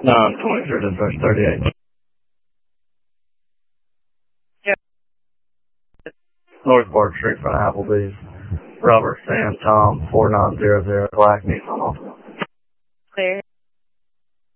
923 dispatch 38. Yeah. North Park Street front of Applebee's. Robert Sam Tom 4900 Black Nissan. Clear.